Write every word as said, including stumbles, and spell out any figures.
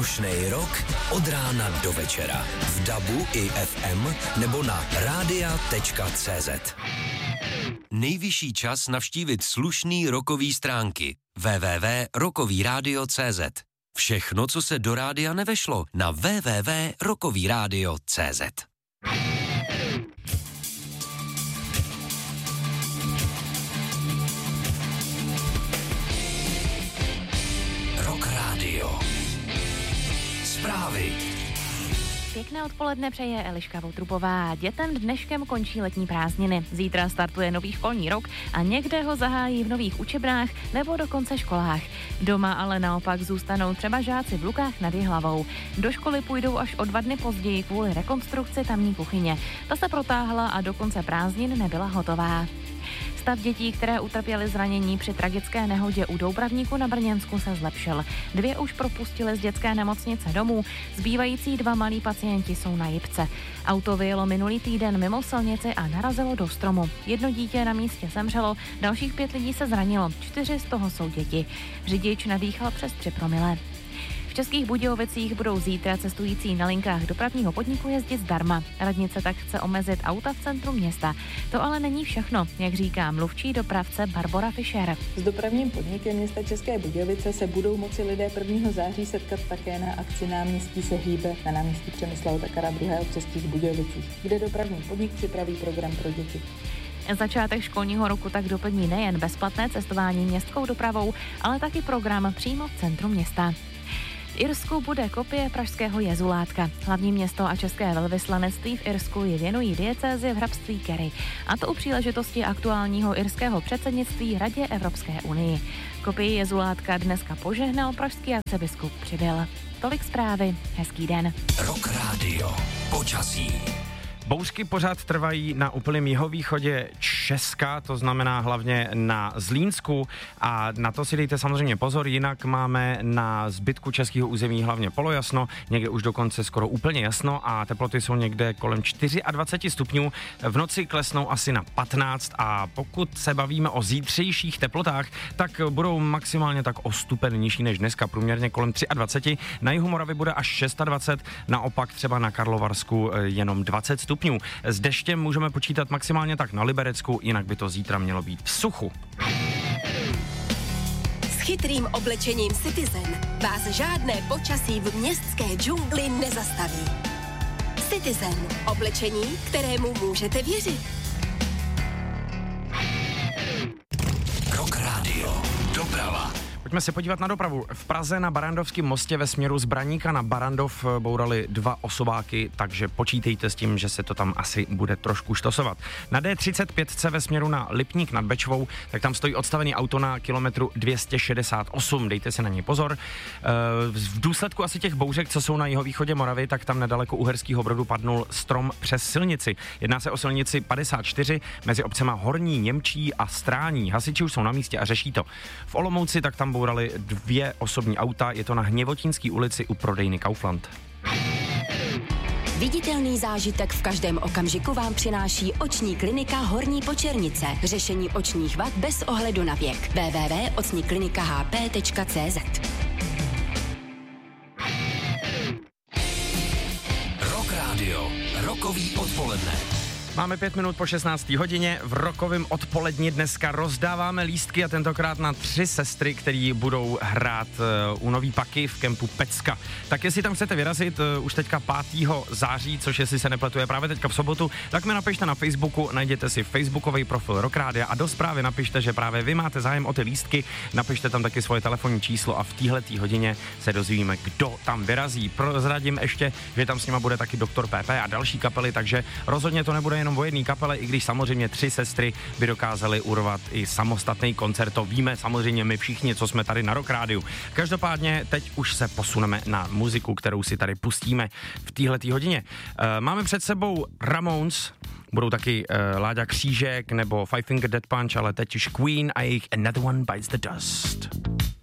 Slušnej rok od rána do večera. V dabu i ef em nebo na rádia tečka cé zet. Nejvyšší čas navštívit slušný rokový stránky. w w w tečka rokový rádio tečka cé zet. Všechno, co se do rádia nevešlo, na w w w tečka rokový rádio tečka cé zet. Rock Radio. Zprávy. Pěkné odpoledne přeje Eliška Votrupová. Dětem dneškem končí letní prázdniny. Zítra startuje nový školní rok a někde ho zahájí v nových učebnách nebo dokonce školách. Doma ale naopak zůstanou třeba žáci v Lukách nad Jihlavou. Do školy půjdou až o dva dny později kvůli rekonstrukci tamní kuchyně. Ta se protáhla a do konce prázdnin nebyla hotová. Stav dětí, které utrpěly zranění při tragické nehodě u Doubravníku na Brněnsku, se zlepšil. Dvě už propustili z dětské nemocnice domů, zbývající dva malí pacienti jsou na jipce. Auto vyjelo minulý týden mimo silnici a narazilo do stromu. Jedno dítě na místě zemřelo, dalších pět lidí se zranilo, čtyři z toho jsou děti. Řidič nadýchal přes tři promile. V Českých Budějovicích budou zítra cestující na linkách dopravního podniku jezdit zdarma. Radnice tak chce omezit auta v centru města. To ale není všechno, jak říká mluvčí dopravce Barbora Fischer. S dopravním podnikem města České Budějovice se budou moci lidé prvního září setkat také na akci Náměstí se hýbe na náměstí Přemysla Otakara druhého v Českých Budějovicích, kde dopravní podnik připraví program pro děti. Začátek školního roku tak doplní nejen bezplatné cestování městskou dopravou, ale taky program přímo v centru města. V Irsku bude kopie pražského jezulátka. Hlavní město a české velvyslanectví v Irsku ji věnují diecézi v hrabství Kerry. A to u příležitosti aktuálního irského předsednictví Radě Evropské unii. Kopii jezulátka dneska požehnal pražský arcibiskup Přibyl. Tolik zprávy, hezký den. Rock Radio. Počasí. Bouřky pořád trvají na úplném jihovýchodě Česka, to znamená hlavně na Zlínsku a na to si dejte samozřejmě pozor, jinak máme na zbytku českého území hlavně polojasno, někde už dokonce skoro úplně jasno a teploty jsou někde kolem dvacet čtyři stupňů, v noci klesnou asi na patnáct a pokud se bavíme o zítřejších teplotách, tak budou maximálně tak o stupen nižší než dneska, průměrně kolem dvacet tři, na jihu Moravy bude až dvacet šest, naopak třeba na Karlovarsku jenom dvacet stupňů. S deštěm můžeme počítat maximálně tak na Liberecku, jinak by to zítra mělo být v suchu. S chytrým oblečením Citizen vás žádné počasí v městské džungli nezastaví. Citizen. Oblečení, kterému můžete věřit. Rock Radio. Doprava. Pojďme se podívat na dopravu. V Praze na Barrandovském mostě ve směru z Braníka na Barrandov bourali dva osobáky, takže počítejte s tím, že se to tam asi bude trošku štosovat. Na D třicet pět ve směru na Lipník nad Bečvou, tak tam stojí odstavený auto na kilometru dvě stě šedesát osm, dejte si na něj pozor. V důsledku asi těch bouřek, co jsou na jihovýchodě Moravy, tak tam nedaleko Uherského Brodu padnul strom přes silnici. Jedná se o silnici padesát čtyři mezi obcema Horní Němčí a Strání. Hasiči už jsou na místě a řeší to. V Olomouci tak tam bourali dvě osobní auta, je to na Hněvotínské ulici u prodejny Kaufland. Viditelný zážitek v každém okamžiku vám přináší oční klinika Horní Počernice. Řešení očních vad bez ohledu na věk. w w w tečka oční klinika h p tečka c z. Rock Radio. Rokový odpoledne. Máme pět minut po šestnácté hodině, v rokovém odpoledni dneska rozdáváme lístky a tentokrát na tři sestry, který budou hrát uh, u Nový Paky v kempu Pecka. Tak jestli tam chcete vyrazit uh, už teďka pátého září, což jestli se nepletu je právě teďka v sobotu, tak mi napište na Facebooku, najděte si facebookový profil Rock Rádia a do zprávy napište, že právě vy máte zájem o ty lístky, napište tam taky svoje telefonní číslo a v téhletý hodině se dozvíme, kdo tam vyrazí. Prozradím ještě, že tam s nima bude taky doktor P P a další kapely, takže rozhodně to nebude jenom o jedné kapele, i když samozřejmě tři sestry by dokázaly urvat i samostatný koncert. To víme samozřejmě my všichni, co jsme tady na Rock Rádiu. Každopádně teď už se posuneme na muziku, kterou si tady pustíme v téhletý hodině. E, máme před sebou Ramones, budou taky e, Láďa Křížek nebo Five Finger Death Punch, ale teď už Queen a jejich Another One Bites the Dust.